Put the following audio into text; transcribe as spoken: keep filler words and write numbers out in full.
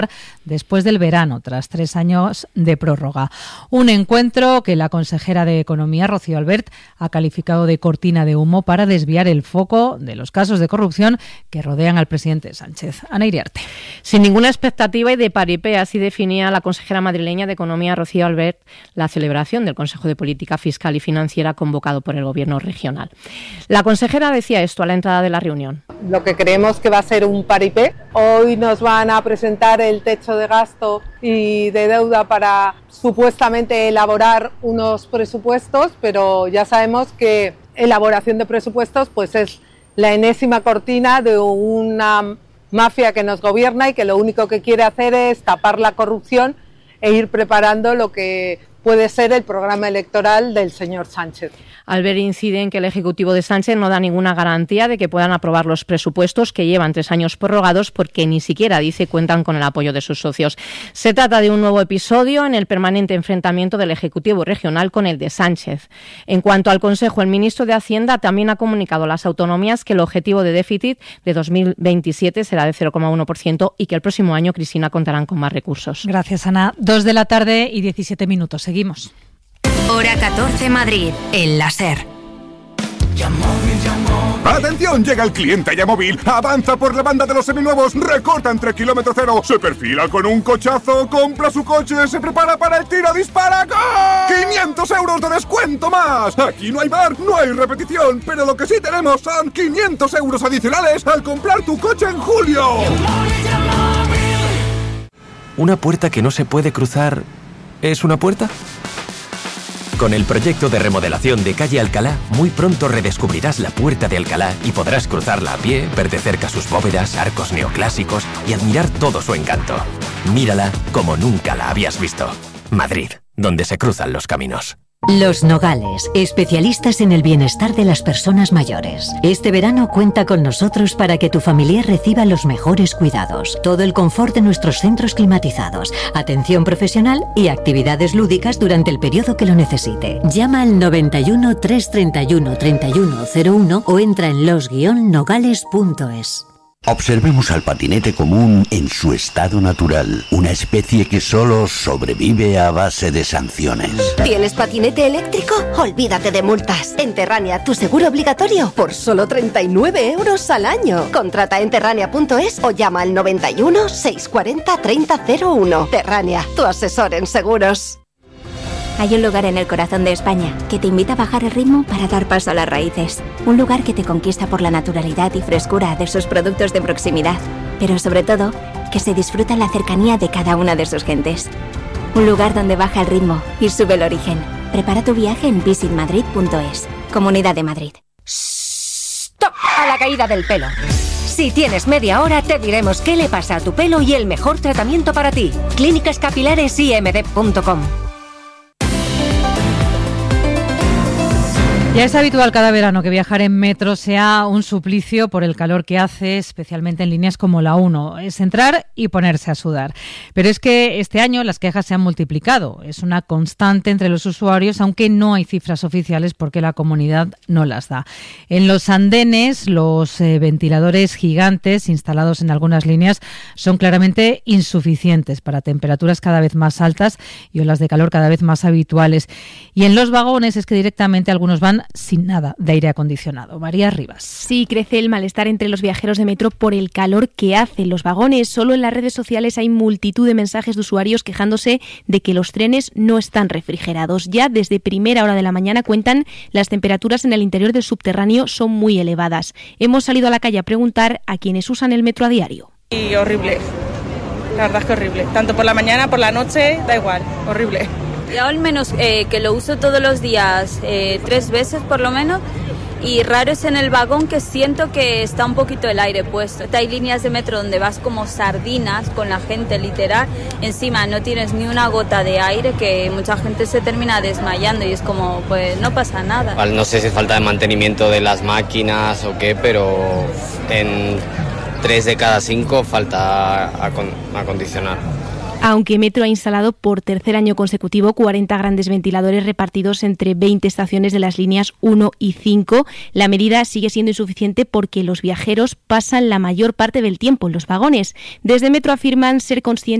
después del verano, tras tres años de prórroga. Un encuentro que la consejera de Economía, Rocío Albert, ha calificado de cortina de humo para desviar el foco de los casos de corrupción que rodean al presidente Sánchez. Ana Iriarte. Sin ninguna expectativa y de paripé, así definía la consejera madrileña de Economía, Rocío Albert, la celebración del Consejo de Política Fiscal y Financiera convocado por el Gobierno regional. La consejera decía esto a la entrada de la reunión. Lo que creemos que va a ser un paripé. Hoy nos van a presentar el techo de gasto y de deuda para supuestamente elaborar unos presupuestos, pero ya sabemos que elaboración de presupuestos pues es la enésima cortina de una mafia que nos gobierna y que lo único que quiere hacer es tapar la corrupción e ir preparando lo que puede ser el programa electoral del señor Sánchez. Albert incide en que el Ejecutivo de Sánchez no da ninguna garantía de que puedan aprobar los presupuestos que llevan tres años prorrogados porque ni siquiera, dice, cuentan con el apoyo de sus socios. Se trata de un nuevo episodio en el permanente enfrentamiento del Ejecutivo regional con el de Sánchez. En cuanto al Consejo, el ministro de Hacienda también ha comunicado a las autonomías que el objetivo de déficit de dos mil veintisiete será de cero coma uno por ciento y que el próximo año, Cristina, contarán con más recursos. Gracias, Ana. Dos de la tarde y diecisiete minutos. Seguimos. Hora catorce Madrid, el láser. ¡Atención! Llega el cliente Yamóvil. Avanza por la banda de los seminuevos. Recorta entre kilómetro cero. Se perfila con un cochazo. Compra su coche. Se prepara para el tiro. ¡Dispara! ¡Gol! ¡quinientos euros de descuento más! Aquí no hay bar, no hay repetición. Pero lo que sí tenemos son quinientos euros adicionales al comprar tu coche en julio. ¿Una puerta que no se puede cruzar es una puerta? Con el proyecto de remodelación de Calle Alcalá, muy pronto redescubrirás la Puerta de Alcalá y podrás cruzarla a pie, ver de cerca sus bóvedas, arcos neoclásicos y admirar todo su encanto. Mírala como nunca la habías visto. Madrid, donde se cruzan los caminos. Los Nogales, especialistas en el bienestar de las personas mayores. Este verano cuenta con nosotros para que tu familiar reciba los mejores cuidados, todo el confort de nuestros centros climatizados, atención profesional y actividades lúdicas durante el periodo que lo necesite. Llama al noventa y uno, trescientos treinta y uno, treinta y uno cero uno o entra en los guion nogales punto es. Observemos al patinete común en su estado natural, una especie que solo sobrevive a base de sanciones. ¿Tienes patinete eléctrico? Olvídate de multas. En Terrania, tu seguro obligatorio por solo treinta y nueve euros al año. Contrata en terrania punto es o llama al noventa y uno, seiscientos cuarenta, treinta cero uno. Terrania, tu asesor en seguros. Hay un lugar en el corazón de España que te invita a bajar el ritmo para dar paso a las raíces. Un lugar que te conquista por la naturalidad y frescura de sus productos de proximidad, pero sobre todo, que se disfruta la cercanía de cada una de sus gentes. Un lugar donde baja el ritmo y sube el origen. Prepara tu viaje en visit madrid punto es. Comunidad de Madrid. ¡Stop! A la caída del pelo. Si tienes media hora, te diremos qué le pasa a tu pelo y el mejor tratamiento para ti. Clínicas Capilares i m d punto com. Ya es habitual cada verano que viajar en metro sea un suplicio por el calor que hace, especialmente en líneas como la uno. Es entrar y ponerse a sudar. Pero es que este año las quejas se han multiplicado. Es una constante entre los usuarios, aunque no hay cifras oficiales porque la comunidad no las da. En los andenes, los eh, ventiladores gigantes instalados en algunas líneas son claramente insuficientes para temperaturas cada vez más altas y olas de calor cada vez más habituales. Y en los vagones es que directamente algunos van sin nada de aire acondicionado. María Rivas. Sí, crece el malestar entre los viajeros de metro por el calor que hace los vagones. Solo en las redes sociales hay multitud de mensajes de usuarios quejándose de que los trenes no están refrigerados. Ya desde primera hora de la mañana cuentan las temperaturas en el interior del subterráneo son muy elevadas. Hemos salido a la calle a preguntar a quienes usan el metro a diario. Y horrible, la verdad es que horrible. Tanto por la mañana, por la noche, da igual, horrible. Yo al menos eh, que lo uso todos los días, eh, tres veces por lo menos, y raro es en el vagón que siento que está un poquito el aire puesto. Hay líneas de metro donde vas como sardinas con la gente literal, encima no tienes ni una gota de aire que mucha gente se termina desmayando y es como, pues no pasa nada. No sé si es falta de mantenimiento de las máquinas o qué, pero en tres de cada cinco falta acon- acondicionar. Aunque Metro ha instalado por tercer año consecutivo cuarenta grandes ventiladores repartidos entre veinte estaciones de las líneas uno y cinco, la medida sigue siendo insuficiente porque los viajeros pasan la mayor parte del tiempo en los vagones. Desde Metro afirman ser conscientes